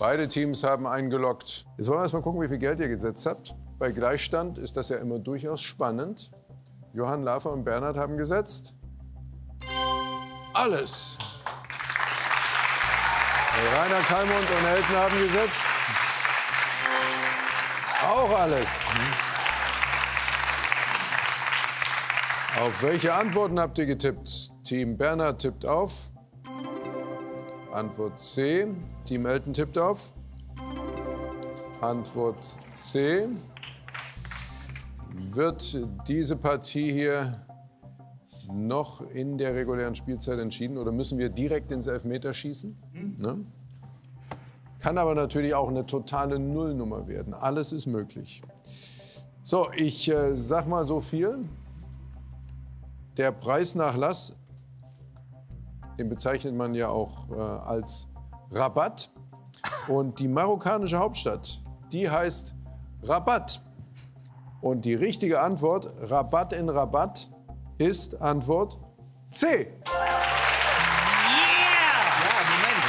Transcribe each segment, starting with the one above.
Beide Teams haben eingeloggt. Jetzt wollen wir erst mal gucken, wie viel Geld ihr gesetzt habt. Bei Gleichstand ist das ja immer durchaus spannend. Johann, Lava und Bernhard haben gesetzt alles. Rainer Kallmund und Elton haben gesetzt auch alles. Auf welche Antworten habt ihr getippt? Team Bernhard tippt auf. Antwort C. Team Elton tippt auf. Antwort C. Wird diese Partie hier noch in der regulären Spielzeit entschieden oder müssen wir direkt ins Elfmeterschießen? Ne? Kann aber natürlich auch eine totale Nullnummer werden. Alles ist möglich. So, ich sag mal so viel. Der Preisnachlass, den bezeichnet man ja auch als Rabat. Und die marokkanische Hauptstadt, die heißt Rabat. Und die richtige Antwort, Rabat in Rabat, ist Antwort C. Yeah! Ja, Moment.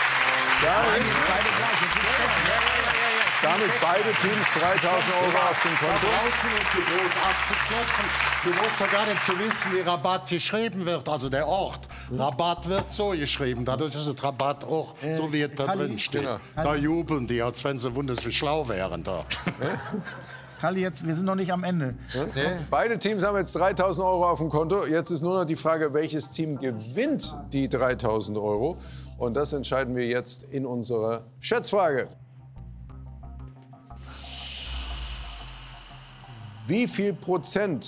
Damit beide Teams 3.000 € auf dem Konto. Da brauchst du nicht so groß abzuklopfen. Du musst doch gar nicht so wissen, wie Rabat geschrieben wird, also der Ort. Rabat wird so geschrieben, dadurch ist es Rabat auch, so wie es da drin steht. Genau. Da jubeln die, als wenn sie wunders wie schlau wären da. Kalli, jetzt, wir sind noch nicht am Ende. Beide Teams haben jetzt 3.000 € auf dem Konto. Jetzt ist nur noch die Frage, welches Team gewinnt die 3.000 €. Und das entscheiden wir jetzt in unserer Schätzfrage. Wie viel Prozent